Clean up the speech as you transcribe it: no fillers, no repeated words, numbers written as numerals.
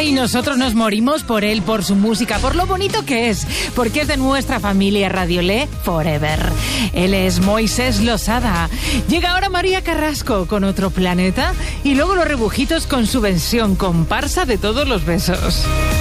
Ay, nosotros nos morimos por él, por su música, por lo bonito que es, porque es de nuestra familia Radiolé Forever. Él es Moisés Losada. Llega ahora María Carrasco con Otro Planeta y luego Los Rebujitos con su versión comparsa de Todos los Besos.